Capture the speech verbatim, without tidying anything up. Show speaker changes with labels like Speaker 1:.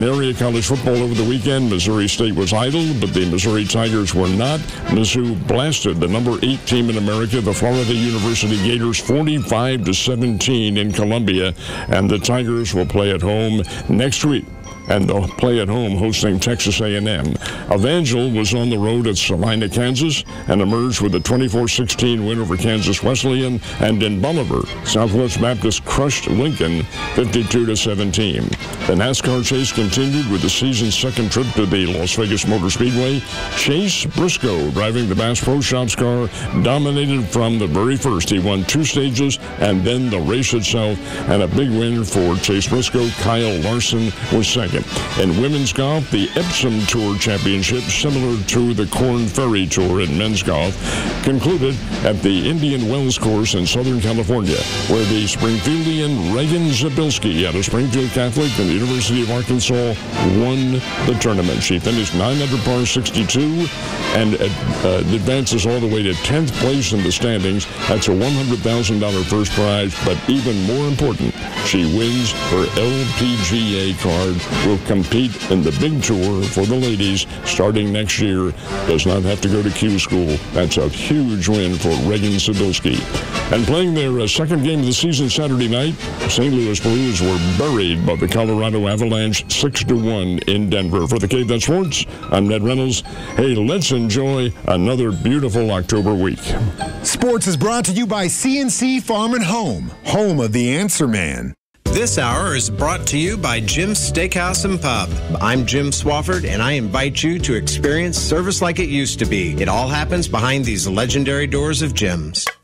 Speaker 1: Area college football over the weekend. Missouri State was idle, but the Missouri Tigers were not. Mizzou blasted the number eight team in America, the Florida University Gators, forty-five to seventeen in Columbia, and the Tigers will play at home next week. And they'll play at home hosting Texas A and M. Evangel was on the road at Salina, Kansas, and emerged with a twenty-four sixteen win over Kansas Wesleyan. And in Bolivar, Southwest Baptist crushed Lincoln fifty-two to seventeen. The NASCAR chase continued with the season's second trip to the Las Vegas Motor Speedway. Chase Briscoe, driving the Bass Pro Shops car, dominated from the very first. He won two stages and then the race itself, and a big win for Chase Briscoe. Kyle Larson was second. In women's golf, the Epsom Tour Championship, similar to the Korn Ferry Tour in men's golf, concluded at the Indian Wells course in Southern California, where the Springfieldian Reagan Zabilski out of Springfield Catholic and the University of Arkansas won the tournament. She finished nine under par sixty-two and uh, advances all the way to tenth place in the standings. That's a one hundred thousand dollars first prize, but even more important, she wins her L P G A card. Will compete in the big tour for the ladies starting next year. Does not have to go to Q school. That's a huge win for Reagan Zabilski. And playing their uh, second game of the season Saturday night, Saint Louis Blues were buried by the Colorado Avalanche six to one in Denver. For the K V E T Sports, I'm Ned Reynolds. Hey, let's enjoy another beautiful October week.
Speaker 2: Sports is brought to you by C and C Farm and Home, home of the Answer Man.
Speaker 3: This hour is brought to you by Jim's Steakhouse and Pub. I'm Jim Swafford, and I invite you to experience service like it used to be. It all happens behind these legendary doors of Jim's.